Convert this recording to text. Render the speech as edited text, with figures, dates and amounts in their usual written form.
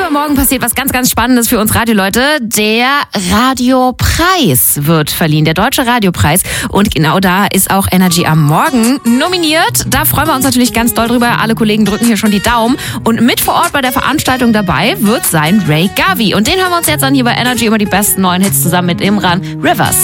am Morgen passiert was ganz, ganz Spannendes für uns Radioleute. Der Radiopreis wird verliehen, der Deutsche Radiopreis. Und genau da ist auch Energy am Morgen nominiert. Da freuen wir uns natürlich ganz doll drüber. Alle Kollegen drücken hier schon die Daumen. Und mit vor Ort bei der Veranstaltung dabei wird sein Ray Gavi. Und den hören wir uns jetzt an hier bei Energy über die besten neuen Hits zusammen mit Imran Rivers.